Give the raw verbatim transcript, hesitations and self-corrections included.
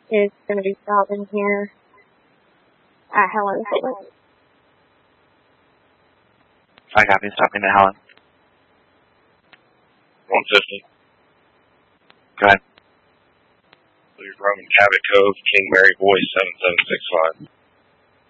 is going to be stopping here at Helen Public. I copy. Stopping to Helen. one fifty. Go ahead. Please Roman Cabot Cove, King Mary Boy seven seven six five.